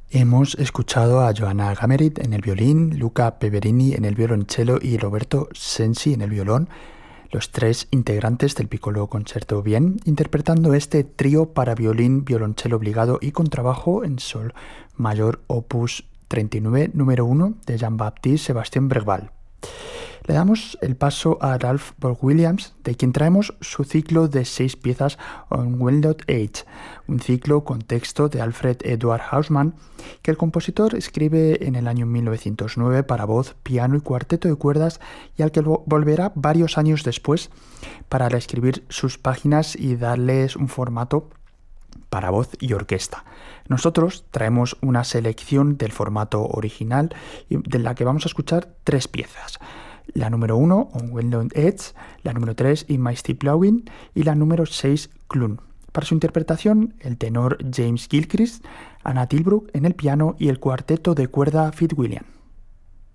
Hemos escuchado a Johanna Gamerit en el violín, Luca Peverini en el violonchelo y Roberto Sensi en el violón, los tres integrantes del Piccolo Concerto Bien, interpretando este trío para violín, violonchelo obligado y contrabajo en sol mayor opus 39 número 1 de Jean-Baptiste Sébastien Breval. Le damos el paso a Ralph Vaughan Williams, de quien traemos su ciclo de 6 piezas Unwinded Age, un ciclo con texto de Alfred Edward Hausmann, que el compositor escribe en el año 1909 para voz, piano y cuarteto de cuerdas, y al que volverá varios años después para reescribir sus páginas y darles un formato para voz y orquesta. Nosotros traemos una selección del formato original de la que vamos a escuchar 3 piezas. La número 1, On Winded Edge, la número 3, In My Steep Blowing, y la número 6, Clun. Para su interpretación, el tenor James Gilchrist, Anna Tilbrook en el piano y el cuarteto de cuerda Fitzwilliam.